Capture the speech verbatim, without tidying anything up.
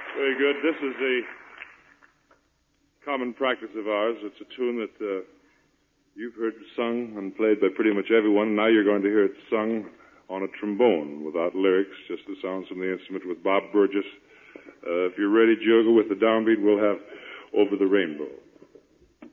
Very good. This is a common practice of ours. It's a tune that uh, you've heard sung and played by pretty much everyone. Now you're going to hear it sung on a trombone without lyrics, just the sounds from the instrument with Bob Burgess. Uh, if you're ready, Jogo, with the downbeat, we'll have Over the Rainbow.